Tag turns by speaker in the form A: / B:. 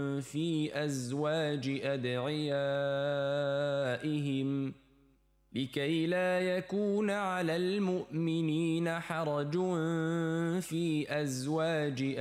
A: في أزواج أدعيائهم لكي لا يكون على المؤمنين حرج في أزواج